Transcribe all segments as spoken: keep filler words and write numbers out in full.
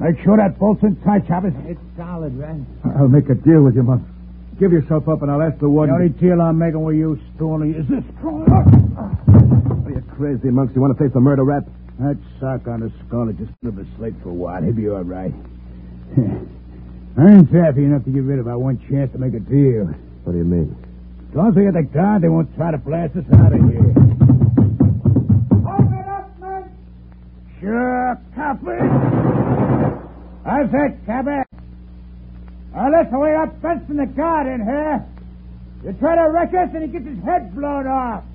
Make sure that bolt's in tight, Chappers. It's solid, Red. I'll make a deal with you, Monks. Give yourself up and I'll ask the warden. The only deal I'm making with you, Stoney, is this. Are you crazy, Monks? You want to face the murder rap? That sock on the skull is just a bit slate for a while. He'll be all right. I ain't happy enough to get rid of our one chance to make a deal. What do you mean? As long as we get the guard, they won't try to blast us out of here. Open it up, man! Sure, copy. How's that, Cabby? Now, let's wait up Benson the guard in here. You try to wreck us and he gets his head blown off.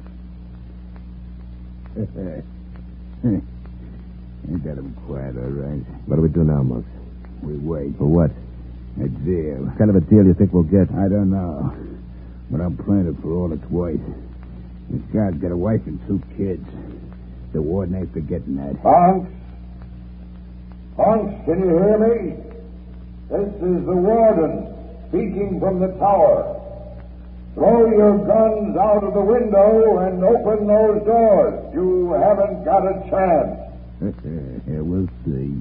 You got him quiet, all right. What do we do now, Monks? We wait. For what? A deal. What kind of a deal you think we'll get? I don't know. But I'm playing it for all it's worth. This guy's got a wife and two kids. The warden ain't forgetting that. Monks? Monks, can you hear me? This is the warden speaking from the tower. Throw your guns out of the window and open those doors. You haven't got a chance. Yeah, we'll see.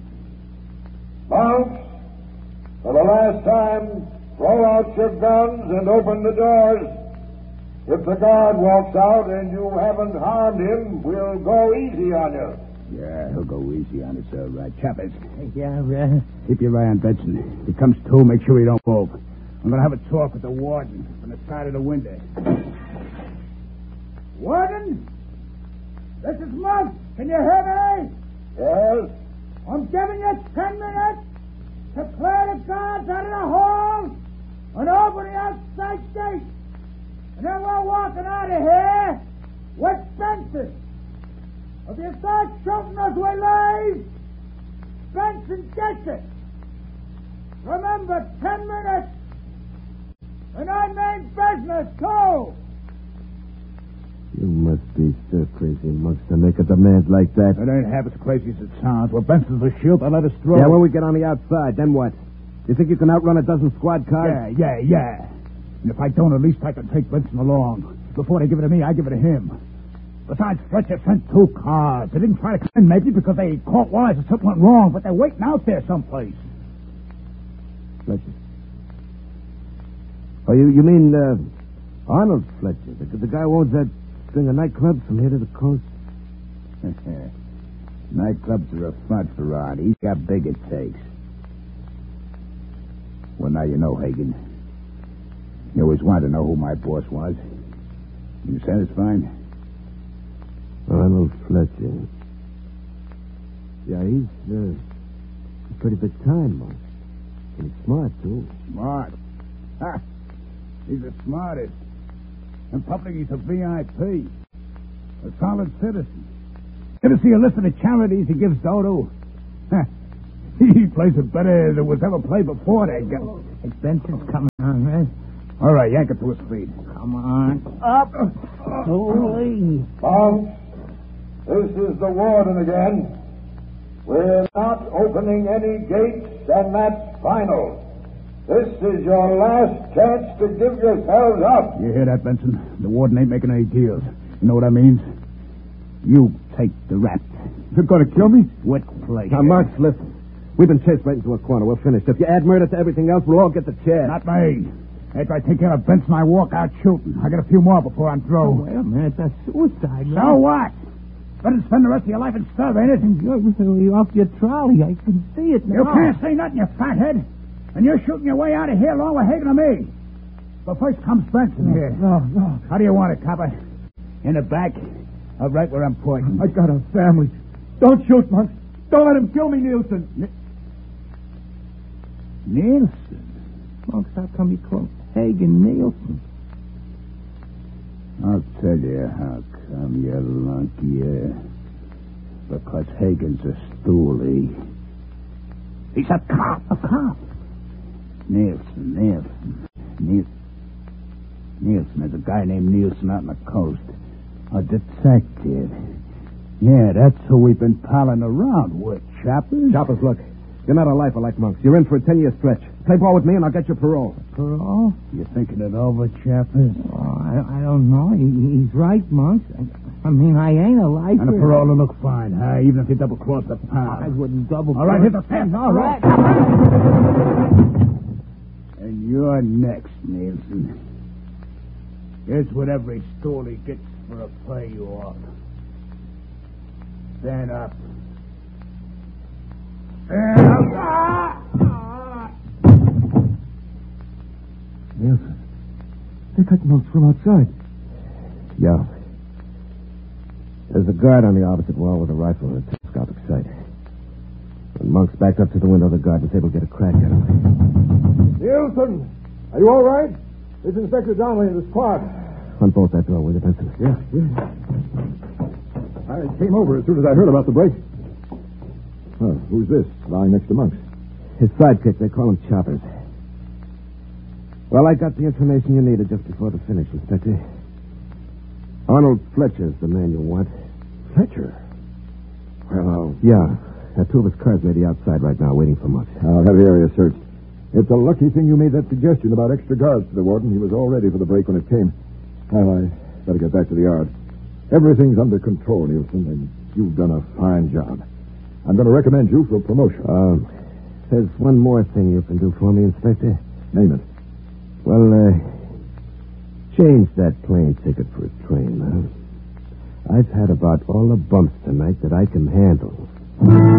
Monks, for the last time, throw out your guns and open the doors. If the guard walks out and you haven't harmed him, we'll go easy on you. Yeah, he'll go easy on us, all right. Chappers, Yeah, Red. keep your eye on Benson. If he comes to, make sure he don't move. I'm going to have a talk with the warden from the side of the window. Warden? This is Monk. Can you hear me? Yes? I'm giving you ten minutes to clear the guards out of the hall and open the outside gate. And then we're walking out of here with Benson. If you start shooting us, we leave. Benson gets it. Remember, ten minutes. And I mean business, too. You must be so crazy, Monks, to make a demand like that. It ain't half as crazy as it sounds. Well, Benson's a shield. They'll let us through. Yeah, when we get on the outside, then what? You think you can outrun a dozen squad cars? Yeah, yeah, yeah. And if I don't, at least I can take Benson along. Before they give it to me, I give it to him. Besides, Fletcher sent two cars. They didn't try to come in, maybe because they caught wise or something went wrong, but they're waiting out there someplace. Fletcher. Oh, you, you mean uh, Arnold Fletcher, the, the guy who owns that string of nightclubs from here to the coast? Nightclubs are a front for Ron. He's got bigger takes. Well, now you know, Hagen. You always wanted to know who my boss was. You satisfied? Arnold Fletcher. Yeah, he's uh, a pretty big time, Monk. And he's smart, too. Smart. Ha! He's the smartest. In public, he's a V I P. A solid citizen. Ever see a list of the charities he gives Dodo? He plays it better than was ever played before. They go. Hey, Benson's coming on, Red. All right, yank it to his feet. Come on. Up. Holy. Monks, this is the warden again. We're not opening any gates, and that's final. This is your last chance to give yourselves up. You hear that, Benson? The warden ain't making any deals. You know what that means? You take the rat. You're going to kill me? With pleasure. Now, Marks, listen. We've been chased right into a corner. We're finished. If you add murder to everything else, we'll all get the chair. Not me. After I take care of Benson, I walk out shooting. I got a few more before I'm through. Oh, wait a minute. That's suicide, So Red. what? Better spend the rest of your life in stir, ain't it? You're really off your trolley. I can see it now. You can't say nothing, you fathead. And you're shooting your way out of here along with Hagen and me. But first comes Benson here. No, no. How do you want it, copper? In the back? Or right where I'm pointing? I got a family. Don't shoot, Monk. Don't let him kill me, Nielsen. N- Nielsen? Monks, how come you call Hagen Nielsen? I'll tell you how come, you lunk, yeah. Because Hagen's a stoolie. He's a cop. A cop? Nielsen, Nielsen. Nielsen. Nielsen. There's a guy named Nielsen out on the coast. A detective. Yeah, that's who we've been palling around with, Chappers. Choppers, look. You're not a lifer like Monks. You're in for a ten-year stretch. Play ball with me and I'll get you parole. Parole? You thinking it over, Chappers? Oh, I, I don't know. He, he's right, Monks. I, I mean, I ain't a lifer. And a parole will look fine, huh? Even if you double-cross the pound. I wouldn't double. All right, hit the fence. All right. And you're next, Nielsen. Here's what every stoolie gets for a play you off. Stand up. Stand up. Ah! Ah! Nielsen, they cut Monks from outside. Yeah. There's a guard on the opposite wall with a rifle and a telescopic sight. When Monk's backed up to the window, the guard was able to get a crack at him. Nielsen, are you all right? It's Inspector Donnelly in the squad. Unbolt that door, will you, Benson? Yeah, yeah. I came over as soon as I heard about the break. Oh, who's this, lying next to Monks? His sidekick, they call him Choppers. Well, I got the information you needed just before the finish, Inspector. Arnold Fletcher's the man you want. Fletcher? Well, Yeah. Uh, two of his cars may be outside right now, waiting for Monks. I'll have the area searched. It's a lucky thing you made that suggestion about extra guards to the warden. He was all ready for the break when it came. Well, I better get back to the yard. Everything's under control, Nielsen, and you've done a fine job. I'm going to recommend you for promotion. Um, there's one more thing you can do for me, Inspector. Name it. Well, uh, change that plane ticket for a train, huh? I've had about all the bumps tonight that I can handle.